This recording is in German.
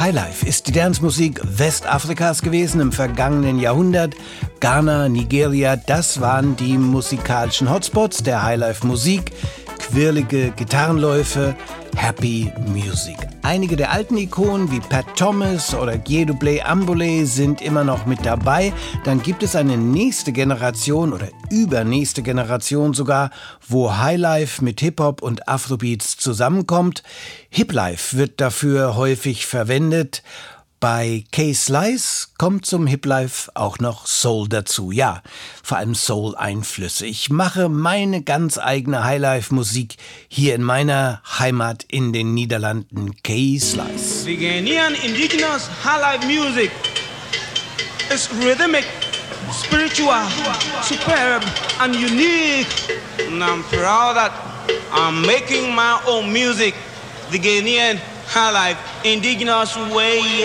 Highlife ist die Dancemusik Westafrikas gewesen im vergangenen Jahrhundert. Ghana, Nigeria, das waren die musikalischen Hotspots der Highlife-Musik. Quirlige Gitarrenläufe, Happy Music. Einige der alten Ikonen wie Pat Thomas oder Dieudonné Ambole sind immer noch mit dabei. Dann gibt es eine nächste Generation oder übernächste Generation sogar, wo Highlife mit Hip-Hop und Afrobeats zusammenkommt. Hiplife wird dafür häufig verwendet. Bei K-Slice kommt zum Hiplife auch noch Soul dazu. Ja, vor allem Soul-Einflüsse. Ich mache meine ganz eigene Highlife-Musik hier in meiner Heimat in den Niederlanden, K-Slice. The Ghanaian indigenous Highlife music is rhythmic, spiritual, superb and unique. And I'm proud that I'm making my own music, the Ghanaian Highlife indigenous way.